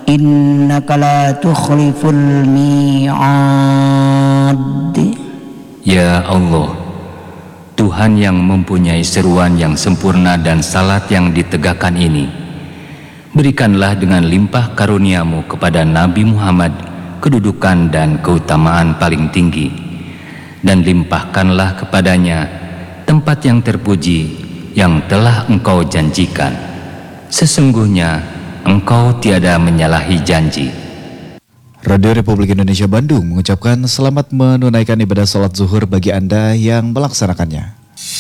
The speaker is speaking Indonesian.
innaka la tukhliful mi'ad. Ya Allah, Tuhan yang mempunyai seruan yang sempurna dan salat yang ditegakkan ini, berikanlah dengan limpah karuniamu kepada Nabi Muhammad kedudukan dan keutamaan paling tinggi, dan limpahkanlah kepadanya tempat yang terpuji yang telah Engkau janjikan. Sesungguhnya Engkau tiada menyalahi janji. Radio Republik Indonesia Bandung mengucapkan selamat menunaikan ibadah sholat zuhur bagi Anda yang melaksanakannya.